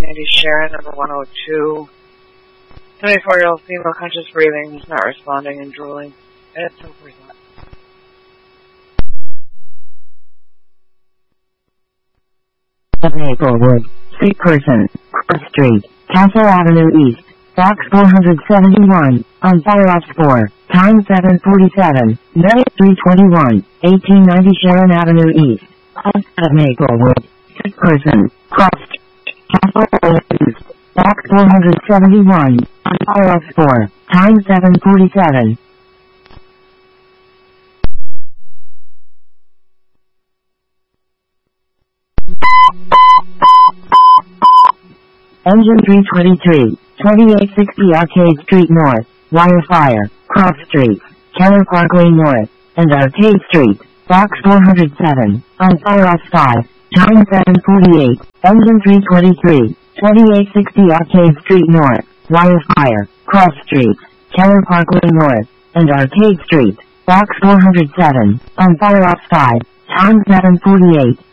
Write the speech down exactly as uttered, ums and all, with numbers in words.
ninety Sharon, number one oh two. twenty-four-year-old female, conscious breathing, is not responding and drooling. At ten percent. Maplewood, sick person, Cross Street, Castle Avenue East, box four seventy-one, on fire off four, time seven forty-seven, minute three twenty-one, eighteen ninety Sharon Avenue East, at Maplewood, sick person, Cross Street, Castle Avenue East, box four seventy-one, on fire off four, time seven forty-seven. Engine three twenty-three, twenty-eight sixty Arcade Street North, wire fire, Cross Street, Keller Parkway North, and Arcade Street, box four oh seven, on fire off five, time seven forty-eight, engine three twenty-three, twenty-eight sixty Arcade Street North, wire fire, Cross Street, Keller Parkway North, and Arcade Street, box four oh seven, on fire off five, time seven forty-eight.